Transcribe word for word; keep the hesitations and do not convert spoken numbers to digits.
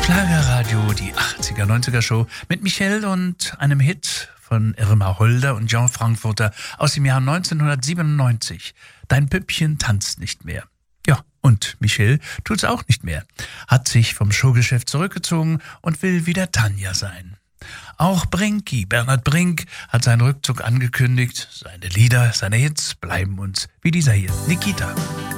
Schlagerradio, die achtziger, neunziger Show mit Michel und einem Hit von Irma Holder und Jean Frankfurter aus dem Jahr neunzehnhundertsiebenundneunzig. Dein Püppchen tanzt nicht mehr. Ja, und Michel tut's auch nicht mehr. Hat sich vom Showgeschäft zurückgezogen und will wieder Tanja sein. Auch Brinky, Bernhard Brink, hat seinen Rückzug angekündigt. Seine Lieder, seine Hits bleiben uns wie dieser hier, Nikita.